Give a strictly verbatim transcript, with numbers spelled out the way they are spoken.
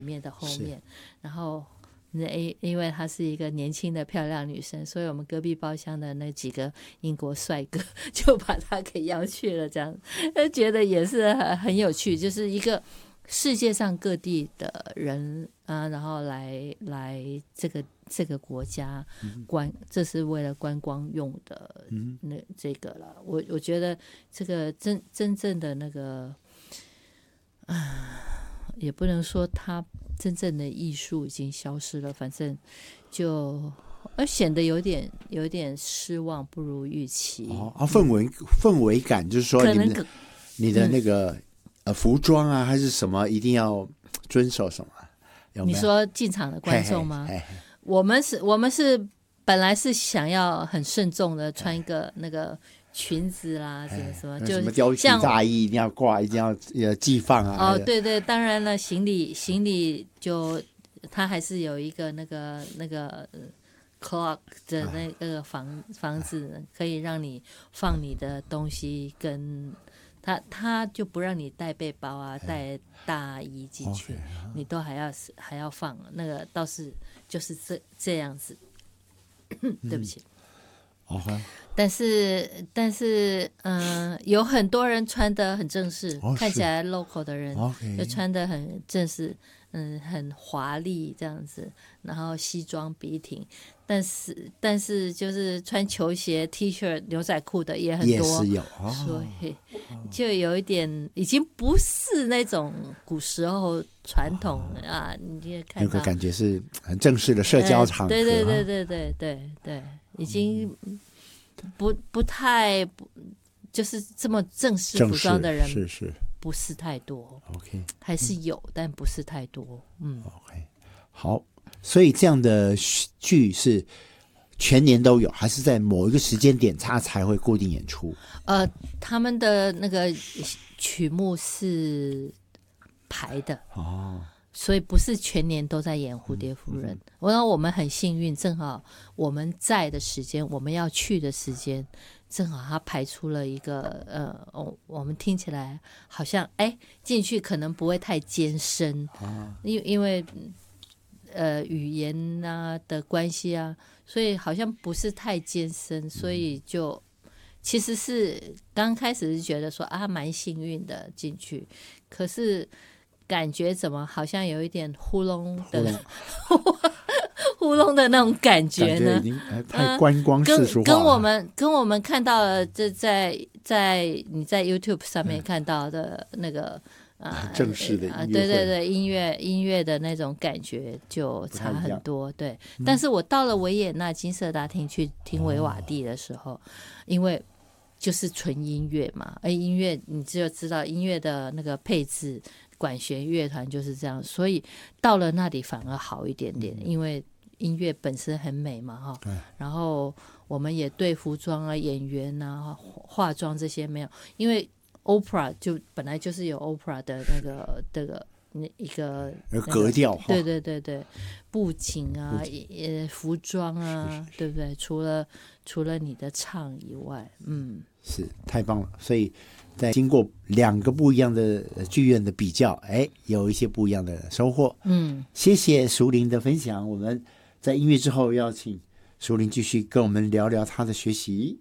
面的后面，然后因因为她是一个年轻的漂亮女生，所以我们隔壁包厢的那几个英国帅哥就把她给邀去了，这样觉得也是很很有趣，就是一个世界上各地的人啊，然后来来这个这个国家观，嗯、这是为了观光用的，那这个了。我我觉得这个真真正的那个，啊，也不能说它真正的艺术已经消失了，反正就而显得有点有点失望，不如预期。 哦啊，氛围氛围感就是说你们的你的那个。嗯呃，服装啊，还是什么，一定要遵守什么？有没有？ 你说进场的观众吗？ 嘿嘿嘿我们是，我们是本来是想要很慎重的穿一个那个裙子啦，什么什么，就什么貂皮大衣一定要挂，一定要呃系放啊。 哦，对对，当然了，行李行李就它还是有一个那个那个 clock 的那个房房子，可以让你放你的东西跟。他他就不让你带背包啊，带大衣进去， okay, 你都还要还要放那个，倒是就是这这样子。对不起。 嗯 okay. 但是但是嗯、呃，有很多人穿得很正式， 哦、 看起来 local 的人 okay. 就穿得很正式，嗯，很华丽这样子，然后西装笔挺。但是但是就是穿球鞋 T 恤牛仔裤的也很多， 也是有、哦、 所以就有一点已经不是那种古时候传统、哦、啊，你也看到有个感觉是很正式的社交场合、 呃、对对对对对对对，已经不不太就是这么正式服装的人是是不是太多 OK 还是有、嗯、但不是太多。嗯 OK 好，所以这样的剧是全年都有，还是在某一个时间点它才会固定演出？ 呃，他们的那个曲目是排的哦， 所以不是全年都在演蝴蝶夫人。我、嗯、我们很幸运，正好我们在的时间，我们要去的时间，正好他排出了一个呃，哦、我们听起来好像哎进去可能不会太艰深， 啊、 因因为呃语言啊的关系啊，所以好像不是太艰深，所以就、嗯、其实是刚开始是觉得说啊蛮幸运的进去，可是感觉怎么好像有一点糊弄的糊弄的那种感觉呢？ 感觉已经太观光世俗化了、 呃、跟, 跟我们跟我们看到的这在在你在 YouTube 上面看到的那个、 嗯呃、正式的音乐会、 呃、对对对音乐音乐的那种感觉就差很多。对、嗯，但是我到了维也纳金色大厅去听维瓦蒂的时候、哦、因为就是纯音乐嘛，而音乐你就知道音乐的那个配置，管弦乐团就是这样，所以到了那里反而好一点点、嗯、因为音乐本身很美嘛哈，然后我们也对服装啊演员啊化妆这些没有，因为 opera 就本来就是有 opera 的那个这个一个、那个、 格调， 对对对对，布景啊呃服装啊，是是是对不对？除了除了你的唱以外，嗯， 是太棒了。所以在经过两个不一样的剧院的比较，哎，有一些不一样的收获。 嗯， 谢谢淑玲的分享。我们在音乐之后要请淑玲继续跟我们聊聊她的学习。